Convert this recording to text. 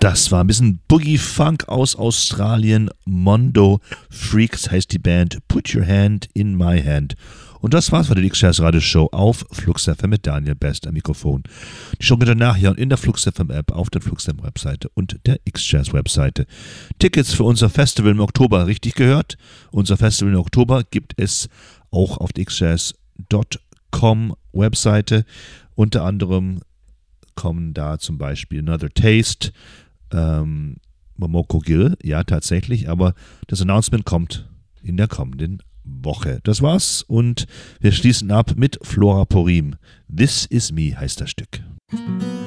Das war ein bisschen Boogie-Funk aus Australien. Mondo Freaks heißt die Band. Put Your Hand in My Hand. Und das war's für die X-Jazz Radio Show auf Flux FM mit Daniel Best am Mikrofon. Die Show geht dann nachher in der Flux FM App, auf der Flux FM Webseite und der X-Jazz Webseite. Tickets für unser Festival im Oktober, richtig gehört? Unser Festival im Oktober gibt es auch auf der xjazz.com Webseite. Unter anderem kommen da zum Beispiel Another Taste, Momoko Gill, ja tatsächlich, aber das Announcement kommt in der kommenden Woche. Das war's und wir schließen ab mit Flora Purim. This Is Me heißt das Stück.